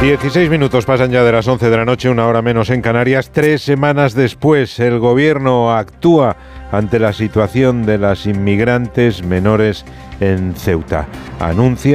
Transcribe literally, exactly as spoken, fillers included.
dieciséis minutos pasan ya de las once de la noche, una hora menos en Canarias. Tres semanas después, el gobierno actúa ante la situación de las inmigrantes menores en Ceuta. Anuncia